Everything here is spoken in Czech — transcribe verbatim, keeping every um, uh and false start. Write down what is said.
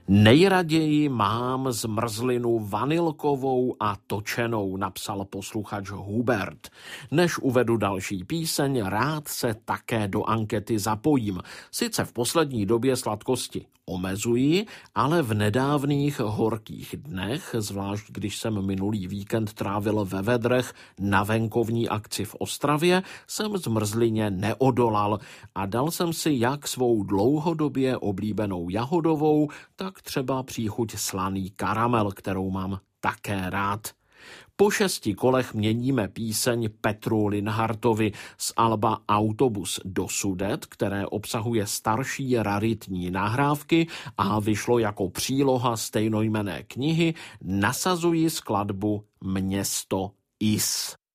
Nejraději mám zmrzlinu vanilkovou a točenou, napsal posluchač Hubert. Než uvedu další píseň, rád se také do ankety zapojím. Sice v poslední době sladkosti omezuji, ale v nedávných horkých dnech, zvlášť když jsem minulý víkend trávil ve Vedrech na venkovní akci v Ostravě, jsem zmrzlině neodolal a dal jsem si jak svou dlouhodobě oblíbenou jahodovou, tak třeba příchuť slaný karamel, kterou mám také rád. Po šesti kolech měníme píseň Petru Linhartovi z alba Autobus do Sudet, které obsahuje starší raritní nahrávky a vyšlo jako příloha stejnojmenné knihy, nasazuji skladbu Město Is.